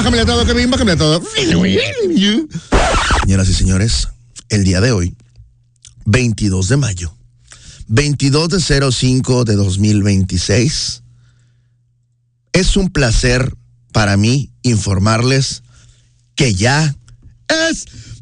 bájamele todo, Kevin, bájamele todo. Señoras y señores, el día de hoy, 22 de mayo, 22 de 05 de 2026, es un placer para mí informarles que ya es